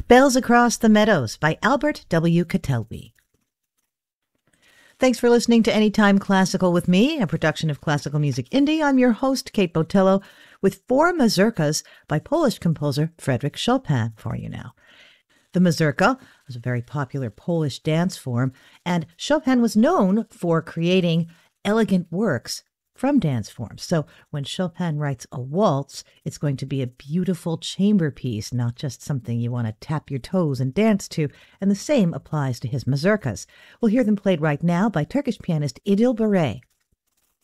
Bells Across the Meadows by Albert W. Catelby. Thanks for listening to Anytime Classical with me, a production of Classical Music Indie. I'm your host, Kate Botello, with 4 mazurkas by Polish composer Frédéric Chopin for you now. The mazurka was a very popular Polish dance form, and Chopin was known for creating elegant works from dance forms. So when Chopin writes a waltz, it's going to be a beautiful chamber piece, not just something you want to tap your toes and dance to. And the same applies to his mazurkas. We'll hear them played right now by Turkish pianist Idil Bere.